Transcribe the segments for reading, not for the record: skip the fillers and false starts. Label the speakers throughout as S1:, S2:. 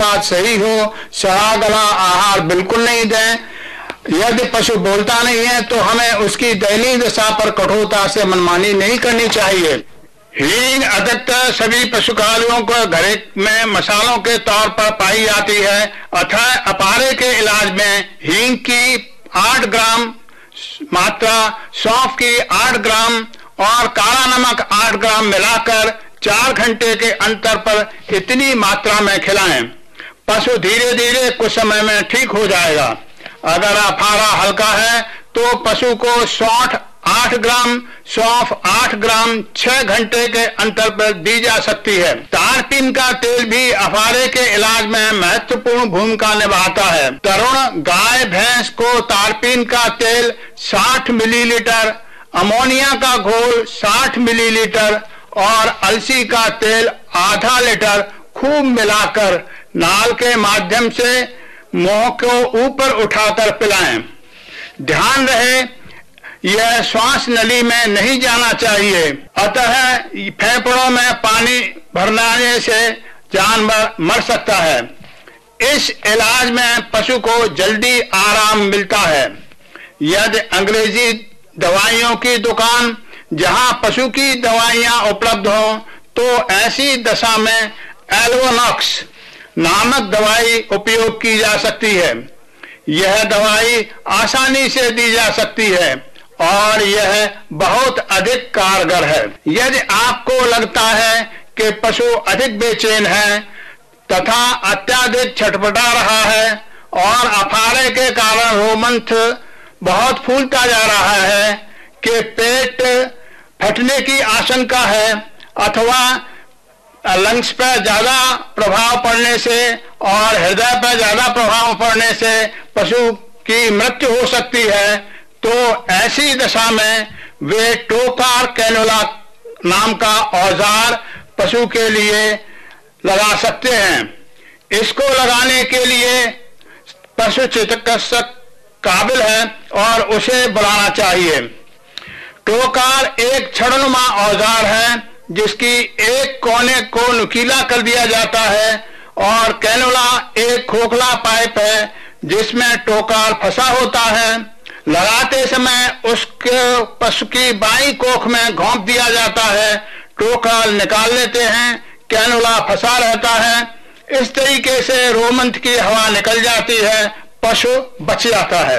S1: अनुपात सही हो, सड़ा गला आहार बिल्कुल नहीं दें। यदि पशु बोलता नहीं है तो हमें उसकी दयनीय दशा पर कठोरता से मनमानी नहीं करनी चाहिए। हींग अधिकतर सभी पशुखालियों को घरे में मसालों के तौर पर पाई जाती है, अतः अपारे के इलाज में हींग की 8 ग्राम मात्रा, सौंफ की 8 ग्राम और काला नमक 8 ग्राम मिलाकर 4 घंटे के अंतर पर इतनी मात्रा में खिलाएं। पशु धीरे धीरे कुछ समय में ठीक हो जाएगा। अगर अफारा हल्का है तो पशु को सौंठ 8 ग्राम, सौंफ 8 ग्राम 6 घंटे के अंतर पर दी जा सकती है। तारपीन का तेल भी अफारे के इलाज में महत्वपूर्ण भूमिका निभाता है। तरुण गाय भैंस को तारपीन का तेल 60 मिलीलीटर, अमोनिया का घोल 60 मिलीलीटर और अलसी का तेल आधा लीटर खूब मिलाकर नाल के माध्यम से मुंह को ऊपर उठाकर पिलाएं। ध्यान रहे यह श्वास नली में नहीं जाना चाहिए, अतः फेफड़ों में पानी भरने से जानवर मर सकता है। इस इलाज में पशु को जल्दी आराम मिलता है। यदि अंग्रेजी दवाइयों की दुकान जहां पशु की दवाइयां उपलब्ध हो तो ऐसी दशा में एल्वोनॉक्स नामक दवाई उपयोग की जा सकती है। यह दवाई आसानी से दी जा सकती है और यह बहुत अधिक कारगर है। यदि आपको लगता है कि पशु अधिक बेचैन है तथा अत्यधिक छटपटा रहा है और अफारे के कारण रोमंथ बहुत फूलता जा रहा है, कि पेट फटने की आशंका है अथवा लंग्स पर ज्यादा प्रभाव पड़ने से और हृदय पर ज्यादा प्रभाव पड़ने से पशु की मृत्यु हो सकती है, तो ऐसी दशा में वे टोकार कैनुला नाम का औजार पशु के लिए लगा सकते हैं। इसको लगाने के लिए पशु चिकित्सक काबिल है और उसे बुलाना चाहिए। टोकार एक छड़नुमा औजार है जिसकी एक कोने को नुकीला कर दिया जाता है और कैनुला एक खोखला पाइप है जिसमें टोकार फंसा होता है। लगाते समय उसके पशु की बाईं कोख में घोंप दिया जाता है, टोकार निकाल लेते हैं, कैनुला फंसा रहता है। इस तरीके से रोमंथ की हवा निकल जाती है, पशु बच जाता है।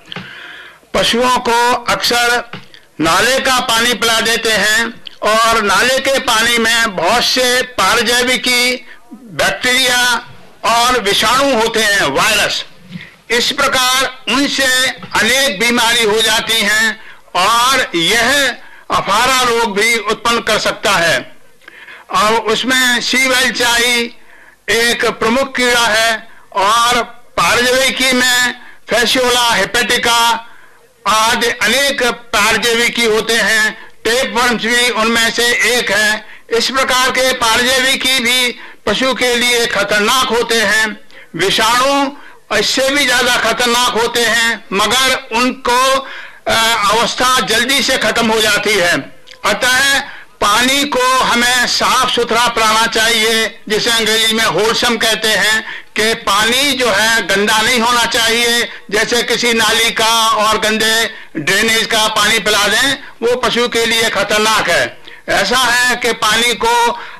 S1: पशुओं को अक्सर नाले का पानी पिला देते हैं और नाले के पानी में बहुत से पारजैविकी, बैक्टीरिया और विषाणु होते हैं, वायरस। इस प्रकार उनसे अनेक बीमारी हो जाती हैं और यह अफारा रोग भी उत्पन्न कर सकता है। और उसमें सी वेल्चाई एक प्रमुख कीड़ा है और पारजैविकी में फैसियोला हेपेटिका आदि अनेक पारजैविकी होते हैं। टेप वर्म्स भी उनमें से एक है। इस प्रकार के पारजैविकी भी पशु के लिए खतरनाक होते हैं। विषाणु इससे भी ज्यादा खतरनाक होते हैं, मगर उनको अवस्था जल्दी से खत्म हो जाती है। अतः पानी को हमें साफ सुथरा पिलाना चाहिए, जिसे अंग्रेजी में होलसम कहते हैं, कि पानी जो है गंदा नहीं होना चाहिए। जैसे किसी नाली का और गंदे ड्रेनेज का पानी पिला दें, वो पशु के लिए खतरनाक है। ऐसा है कि पानी को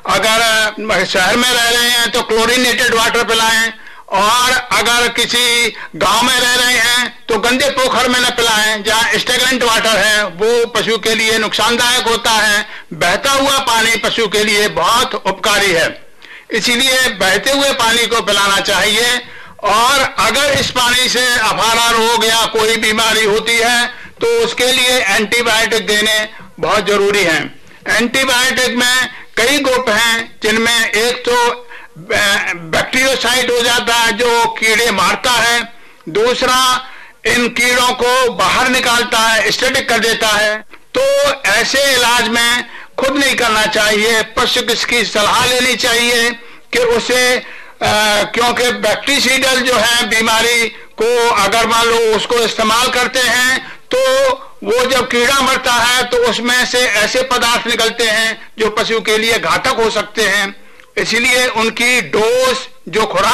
S1: अगर शहर में रह रहे हैं तो क्लोरीनेटेड वाटर पिलाएं, और अगर किसी गांव में रह रहे हैं तो गंदे पोखर में न पिलाएं जहां स्टेगनेंट वाटर है, वो पशु के लिए नुकसानदायक होता है। बहता हुआ पानी पशु के लिए बहुत उपकारी है, इसीलिए बहते हुए पानी को पिलाना चाहिए। और अगर इस पानी से अफारा रोग या कोई बीमारी होती है तो उसके लिए एंटीबायोटिक देने बहुत जरूरी है। एंटीबायोटिक में कई ग्रुप हैं, जिनमें एक तो बैक्टीरियोसाइड हो जाता है जो कीड़े मारता है, दूसरा इन कीड़ों को बाहर निकालता है, स्टैटिक कर देता है। तो ऐसे इलाज में खुद नहीं करना चाहिए, पशु की सलाह लेनी चाहिए कि उसे क्योंकि बैक्टीरियल जो है बीमारी को अगर मान लो उसको इस्तेमाल करते हैं तो वो जब कीड़ा मरता है तो उसमें से ऐसे पदार्थ निकलते हैं जो पशु के लिए घातक हो सकते हैं। इसलिए उनकी डोज जो खुराक